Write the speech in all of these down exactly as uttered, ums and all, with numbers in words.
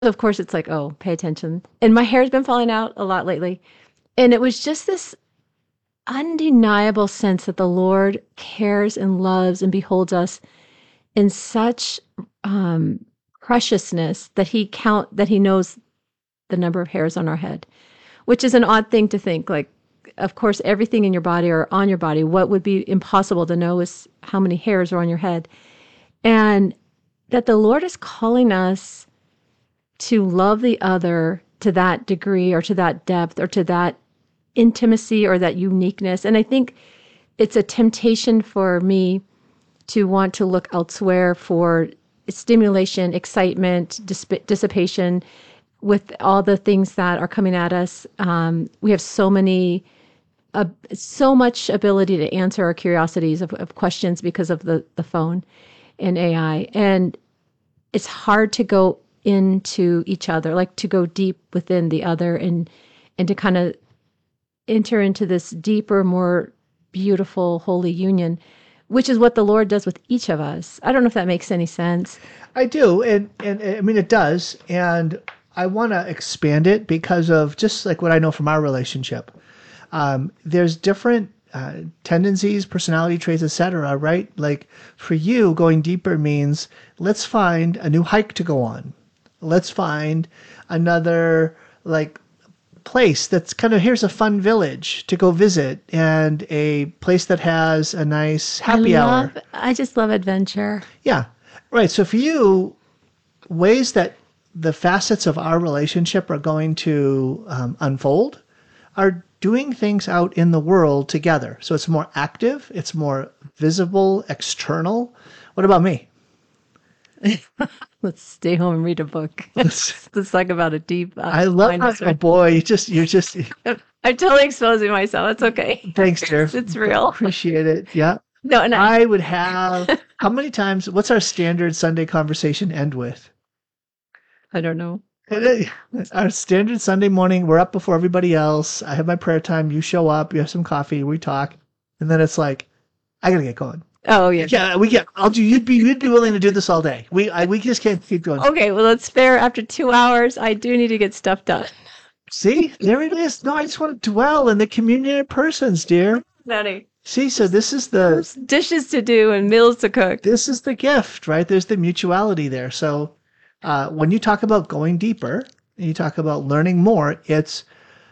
of course, it's like, oh, pay attention. And my hair's been falling out a lot lately. And it was just this undeniable sense that the Lord cares and loves and beholds us in such um, preciousness that he count that he knows the number of hairs on our head, which is an odd thing to think. Like, of course, everything in your body or on your body, what would be impossible to know is how many hairs are on your head. And that the Lord is calling us to love the other to that degree or to that depth or to that intimacy or that uniqueness. And I think it's a temptation for me to want to look elsewhere for stimulation, excitement, disp- dissipation with all the things that are coming at us. Um, we have so many, uh, so much ability to answer our curiosities of, of questions because of the, the phone and A I. And it's hard to go into each other, like to go deep within the other and, and to kind of enter into this deeper, more beautiful, holy union, which is what the Lord does with each of us. I don't know if that makes any sense. I do. And, and I mean, it does. And I want to expand it because of just like what I know from our relationship. Um, there's different uh, tendencies, personality traits, et cetera, right? Like for you, going deeper means let's find a new hike to go on. Let's find another like place that's kind of, here's a fun village to go visit and a place that has a nice happy I hour. love, I just love adventure. Yeah. Right. So for you, ways that the facets of our relationship are going to um, unfold are doing things out in the world together. So it's more active, it's more visible, external. What about me? Let's stay home and read a book. Let's talk about a deep. Uh, I love how, oh boy, you just, you're just. I'm totally exposing myself. It's okay. Thanks, dear. It's real. Appreciate it. Yeah. No, and I, I would have, how many times, what's our standard Sunday conversation end with? I don't know. Our standard Sunday morning, we're up before everybody else. I have my prayer time. You show up, you have some coffee, we talk. And then it's like, I got to get going. Oh yeah, yeah. We get. I'll do. You'd be. You'd be willing to do this all day. We. I, we just can't keep going. Okay. Well, that's fair. After two hours, I do need to get stuff done. See, there it is. No, I just want to dwell in the communion of persons, dear. Daddy. See, so this is the There's dishes to do and meals to cook. This is the gift, right? There's the mutuality there. So, uh, when you talk about going deeper, and you talk about learning more, it's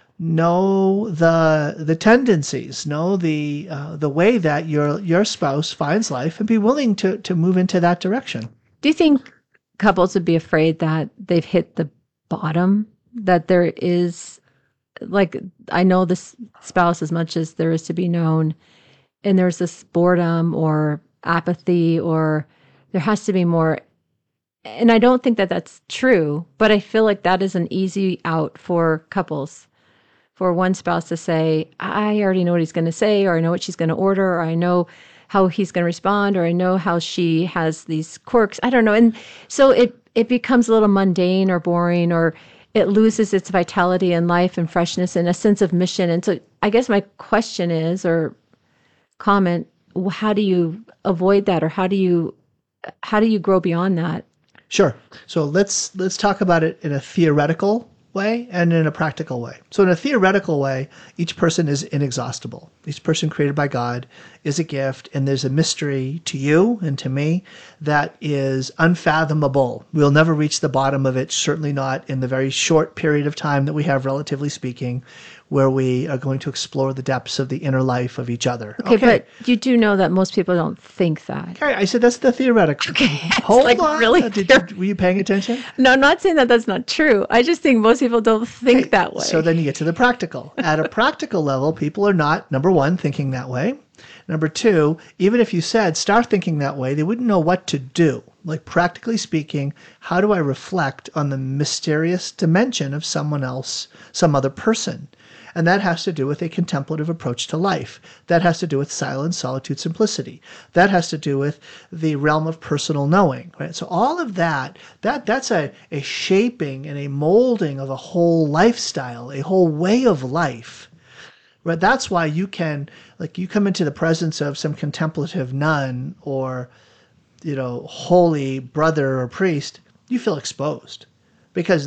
know the the tendencies, know the uh, the way that your your spouse finds life, and be willing to to move into that direction. Do you think couples would be afraid that they've hit the bottom? That there is, like, I know this spouse as much as there is to be known, and there's this boredom or apathy, or there has to be more. And I don't think that that's true, but I feel like that is an easy out for couples. For one spouse to say, I already know what he's going to say, or I know what she's going to order, or I know how he's going to respond, or I know how she has these quirks. I don't know. And so it, it becomes a little mundane or boring, or it loses its vitality and life and freshness and a sense of mission. And so I guess my question is, or comment, how do you avoid that? Or how do you, how do you grow beyond that? Sure. So let's, let's talk about it in a theoretical way and in a practical way. So in a theoretical way, each person is inexhaustible. Each person created by God is a gift, and there's a mystery to you and to me that is unfathomable. We'll never reach the bottom of it, certainly not in the very short period of time that we have, relatively speaking, where we are going to explore the depths of the inner life of each other. Okay, okay. But you do know that most people don't think that. Okay, I said that's the theoretical. Okay, hold like on. Really? Did, did, were you paying attention? No, I'm not saying that that's not true. I just think most people don't think okay, that way. So then you get to the practical. At a practical level, people are not, number one, thinking that way. Number two, even if you said, start thinking that way, they wouldn't know what to do. Like, practically speaking, how do I reflect on the mysterious dimension of someone else, some other person? And that has to do with a contemplative approach to life. That has to do with silence, solitude, simplicity. That has to do with the realm of personal knowing, right? So all of that, that that's a, a shaping and a molding of a whole lifestyle, a whole way of life. Right? That's why you can, like, you come into the presence of some contemplative nun or, you know, holy brother or priest, you feel exposed. because